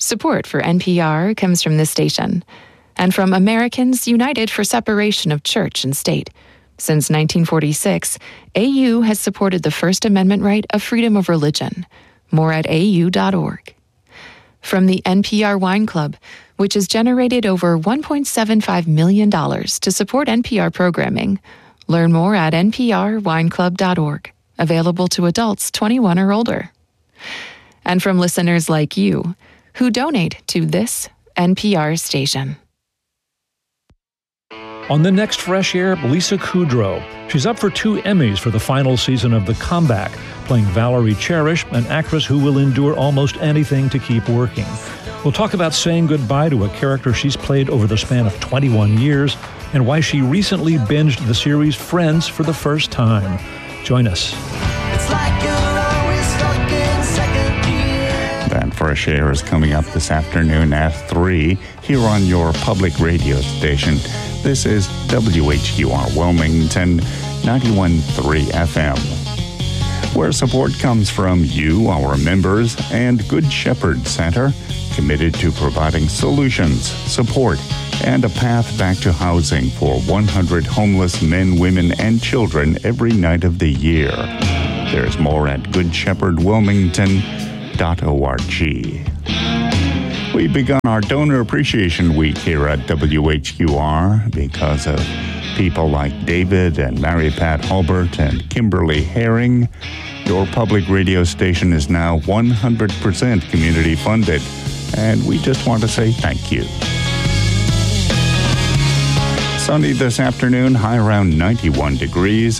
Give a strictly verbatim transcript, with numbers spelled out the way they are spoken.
Support for N P R comes from this station and from Americans United for Separation of Church and State. Since nineteen forty-six, A U has supported the First Amendment right of freedom of religion. More at A U dot org. From the N P R Wine Club, which has generated over one point seven five million dollars to support N P R programming. Learn more at N P R wine club dot org. Available to adults twenty-one or older. And from listeners like you, who donate to this N P R station. On the next Fresh Air, Lisa Kudrow. She's up for two Emmys for the final season of The Comeback, playing Valerie Cherish, an actress who will endure almost anything to keep working. We'll talk about saying goodbye to a character she's played over the span of twenty-one years and why she recently binged the series Friends for the first time. Join us. It's like you're always stuck in second gear. That Fresh Air is coming up this afternoon at three here on your public radio station. This is W H Q R Wilmington, ninety-one point three F M. Where support comes from you, our members, and Good Shepherd Center, committed to providing solutions, support, and a path back to housing for one hundred homeless men, women, and children every night of the year. There's more at good shepherd wilmington dot org. We've begun our Donor Appreciation Week here at W H Q R because of people like David and Mary Pat Hulbert and Kimberly Herring. Your public radio station is now one hundred percent community funded, and we just want to say thank you. Sunny this afternoon, high around ninety-one degrees.